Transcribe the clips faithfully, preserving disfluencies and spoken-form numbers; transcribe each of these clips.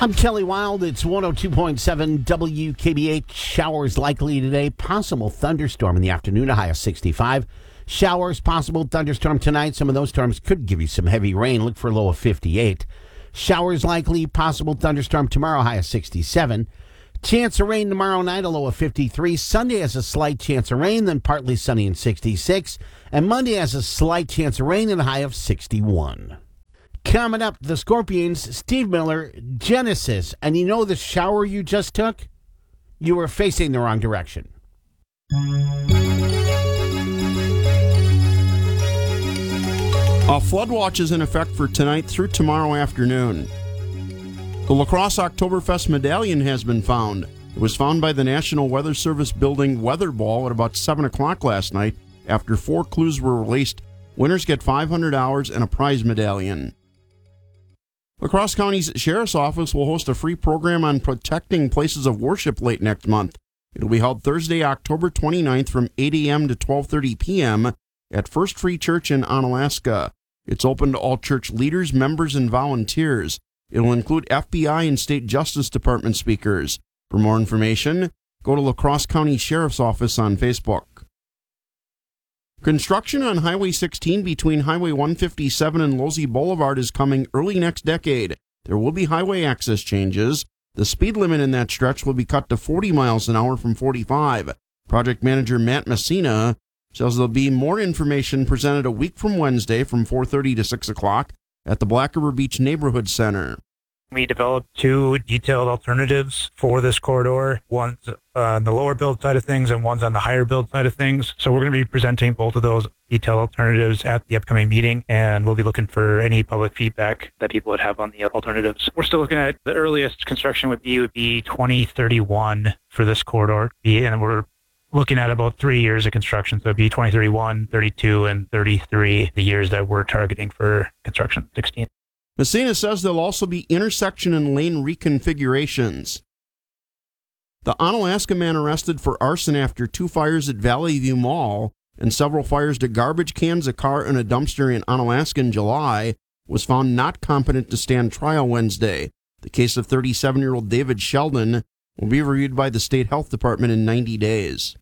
I'm Kelly Wild. It's one oh two point seven W K B H. Showers likely today. Possible thunderstorm in the afternoon, a high of sixty-five. Showers possible. Thunderstorm tonight. Some of those storms could give you some heavy rain. Look for a low of fifty-eight. Showers likely. Possible thunderstorm tomorrow, high of sixty-seven. Chance of rain tomorrow night, a low of fifty-three. Sunday has a slight chance of rain, then partly sunny and sixty-six. And Monday has a slight chance of rain and a high of sixty-one. Coming up, the Scorpions, Steve Miller, Genesis. And you know the shower you just took? You were facing the wrong direction. A flood watch is in effect for tonight through tomorrow afternoon. The La Crosse Oktoberfest medallion has been found. It was found by the National Weather Service building Weather Ball at about seven o'clock last night. After four clues were released, winners get five hundred dollars and a prize medallion. La Crosse County's Sheriff's Office will host a free program on protecting places of worship late next month. It'll be held Thursday, October twenty-ninth from eight a.m. to twelve thirty p.m. at First Free Church in Onalaska. It's open to all church leaders, members, and volunteers. It'll include F B I and State Justice Department speakers. For more information, go to La Crosse County Sheriff's Office on Facebook. Construction on Highway sixteen between Highway one fifty-seven and Losey Boulevard is coming early next decade. There will be highway access changes. The speed limit in that stretch will be cut to forty miles an hour from forty-five. Project manager Matt Messina says there'll be more information presented a week from Wednesday from four thirty to six o'clock at the Black River Beach Neighborhood Center. We developed two detailed alternatives for this corridor. One's uh, on the lower build side of things and one's on the higher build side of things. So we're going to be presenting both of those detailed alternatives at the upcoming meeting, and we'll be looking for any public feedback that people would have on the alternatives. We're still looking at the earliest construction would be would be twenty thirty-one for this corridor, and we're looking at about three years of construction. So it'd be twenty thirty-one, thirty-two, and thirty-three, the years that we're targeting for construction sixteen. Messina says there'll also be intersection and lane reconfigurations. The Onalaska man arrested for arson after two fires at Valley View Mall and several fires to garbage cans, a car, and a dumpster in Onalaska in July was found not competent to stand trial Wednesday. The case of thirty-seven-year-old David Sheldon will be reviewed by the State Health Department in ninety days.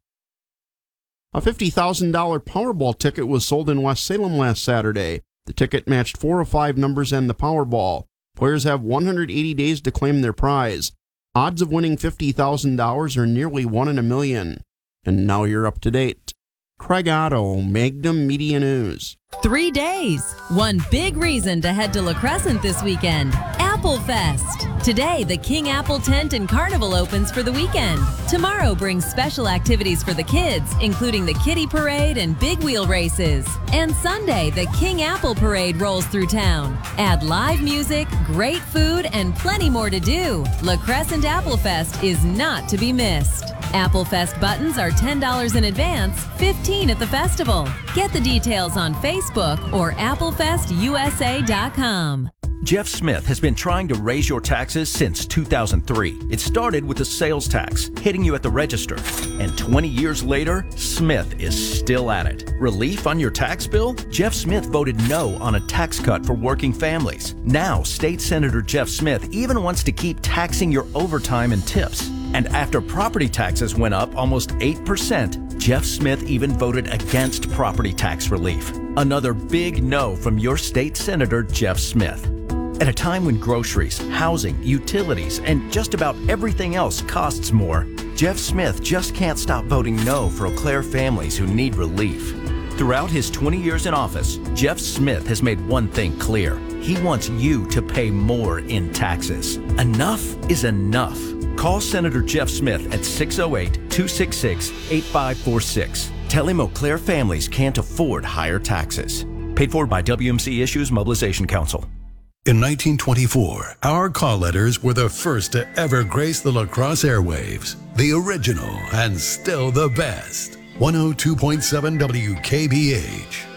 A fifty thousand dollars Powerball ticket was sold in West Salem last Saturday. The ticket matched four of five numbers and the Powerball. Players have one hundred eighty days to claim their prize. Odds of winning fifty thousand dollars are nearly one in a million. And now you're up to date. Craig Otto, Magnum Media News. Three days. One big reason to head to La Crescent this weekend. Apple Fest. Today, the King Apple Tent and Carnival opens for the weekend. Tomorrow brings special activities for the kids, including the Kiddie Parade and Big Wheel races. And Sunday, the King Apple Parade rolls through town. Add live music, great food, and plenty more to do. La Crescent Apple Fest is not to be missed. Apple Fest buttons are ten dollars in advance, fifteen dollars at the festival. Get the details on Facebook or apple fest u s a dot com. Jeff Smith has been trying to raise your taxes since two thousand three. It started with the sales tax, hitting you at the register. And twenty years later, Smith is still at it. Relief on your tax bill? Jeff Smith voted no on a tax cut for working families. Now, State Senator Jeff Smith even wants to keep taxing your overtime and tips. And after property taxes went up almost eight percent, Jeff Smith even voted against property tax relief. Another big no from your state senator, Jeff Smith. At a time when groceries, housing, utilities, and just about everything else costs more, Jeff Smith just can't stop voting no for Eau Claire families who need relief. Throughout his twenty years in office, Jeff Smith has made one thing clear. He wants you to pay more in taxes. Enough is enough. Call Senator Jeff Smith at six oh eight, two six six, eight five four six. Tell him Eau Claire families can't afford higher taxes. Paid for by W M C Issues Mobilization Council. In nineteen twenty-four, our call letters were the first to ever grace the La Crosse airwaves. The original and still the best. one oh two point seven W K B H.